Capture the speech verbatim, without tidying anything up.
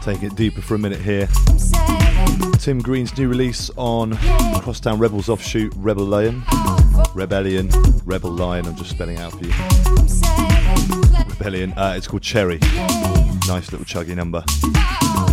Taking it deeper for a minute here. Tim Green's new release on Crosstown Rebels offshoot Rebel Lion. Rebellion. Rebel Lion, I'm just spelling it out for you. Rebellion. Uh, it's called Cherry. Nice little chuggy number.